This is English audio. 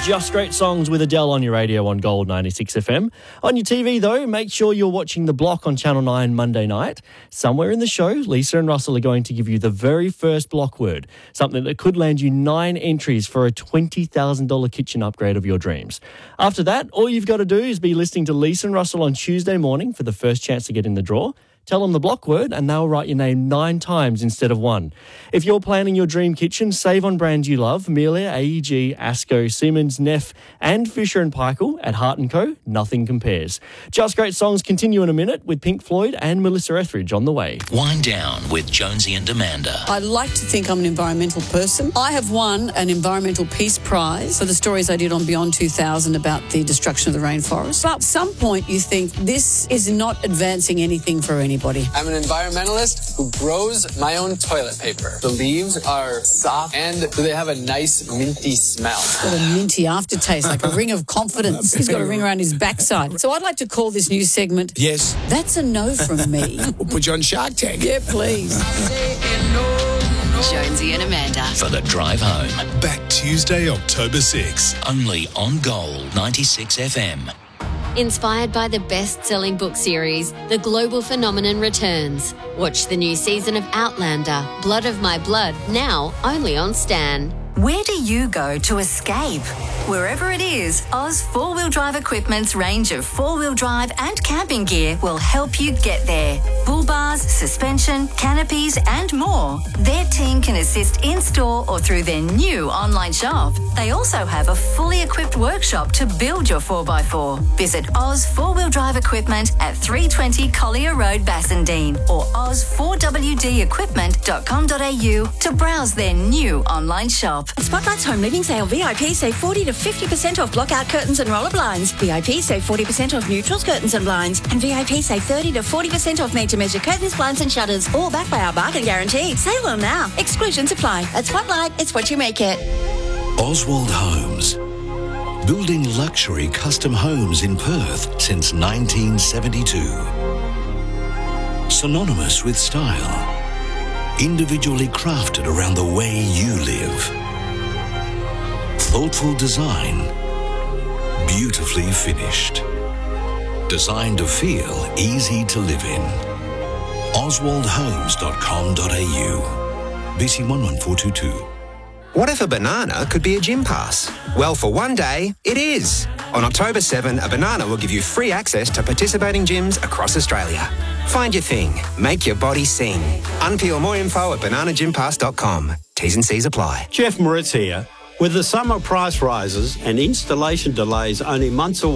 Just Great Songs with Adele on your radio on Gold 96 FM. On your TV, though, make sure you're watching The Block on Channel 9 Monday night. Somewhere in the show, Lisa and Russell are going to give you the very first block word, something that could land you 9 entries for a $20,000 kitchen upgrade of your dreams. After that, all you've got to do is be listening to Lisa and Russell on Tuesday morning for the first chance to get in the draw. Tell them the block word and they'll write your name 9 times instead of 1. If you're planning your dream kitchen, save on brands you love. Melia, AEG, Asco, Siemens, Neff and Fisher & Paykel at Hart & Co. Nothing compares. Just Great Songs continue in a minute with Pink Floyd and Melissa Etheridge on the way. Wind Down with Jonesy and Amanda. I like to think I'm an environmental person. I have won an Environmental Peace Prize for the stories I did on Beyond 2000 about the destruction of the rainforest. But at some point you think this is not advancing anything for anybody. I'm an environmentalist who grows my own toilet paper. The leaves are soft and they have a nice minty smell. It's got a minty aftertaste, like a ring of confidence. He's got a ring around his backside. So I'd like to call this new segment, Yes. That's a No from Me. We'll put you on Shark Tank. Yeah, please. Jonesy and Amanda. For the drive home. Back Tuesday, October 6. Only on Gold 96 FM. Inspired by the best-selling book series, The Global Phenomenon returns. Watch the new season of Outlander, Blood of My Blood, now only on Stan. Where do you go to escape? Wherever it is, Oz 4-Wheel Drive Equipment's range of 4-wheel drive and camping gear will help you get there. Bull bars, suspension, canopies and more. Their team can assist in-store or through their new online shop. They also have a fully equipped workshop to build your 4x4. Visit Oz 4-Wheel Drive Equipment at 320 Collier Road, Bassendean or oz4wdequipment.com.au to browse their new online shop. Spotlight's Home Living Sale VIP save 40 to 50% off blockout curtains and roller blinds. VIP save 40% off neutrals, curtains and blinds. And VIP save 30 to 40% off made-to-measure curtains, blinds and shutters. All backed by our bargain guarantee. Sale on now. Exclusions apply. At Spotlight, it's what you make it. Oswald Homes. Building luxury custom homes in Perth since 1972. Synonymous with style. Individually crafted around the way you live. Thoughtful design, beautifully finished. Designed to feel easy to live in. oswaldhomes.com.au. BC 11422. What if a banana could be a gym pass? Well, for one day, it is. On October 7, a banana will give you free access to participating gyms across Australia. Find your thing. Make your body sing. Unpeel more info at bananagympass.com. T's and C's apply. Jeff Moritz here. With the summer price rises and installation delays only months away,